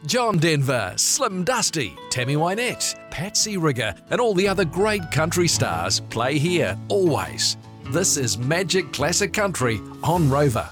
John Denver, Slim Dusty, Tammy Wynette, Patsy Rigger, and all the other great country stars play here always. This is Magic Classic Country on Rover.